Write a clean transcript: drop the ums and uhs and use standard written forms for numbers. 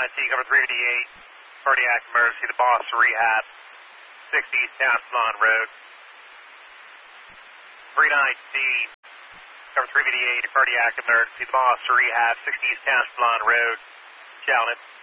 39T, cover 358, cardiac emergency, the boss rehab, 60 East Town Salon Road. 39T, cover 358, cardiac emergency, the boss rehab, 60 East Town Salon Road, Chalmette.